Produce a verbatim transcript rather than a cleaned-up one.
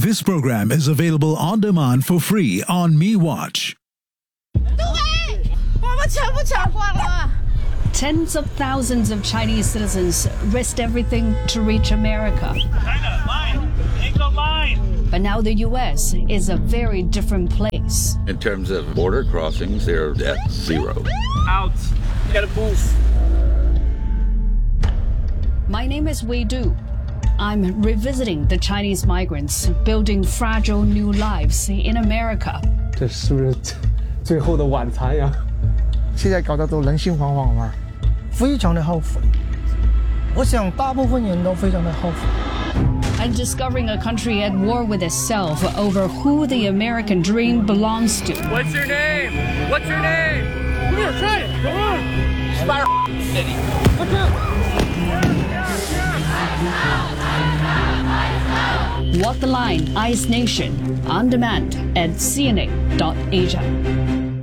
This program is available on demand for free on MeWatch. Tens of thousands of Chinese citizens risked everything to reach America. China, line! Take the line! But now the U S is a very different place. In terms of border crossings, they're at zero. Out. You gotta move. My name is Wei Du. I'm revisiting the Chinese migrants building fragile new lives in America. 这是不是最后的晚餐呀？ 现在搞得都人心惶惶嘛，非常的后悔。我想大部分人都非常的后悔。 And discovering a country at war with itself over who the American dream belongs to. What's your name? What's your name? Come here, try it. Come on. Spider City. Look out. Walk the Line, Ice Nation, on demand at C N A dot Asia.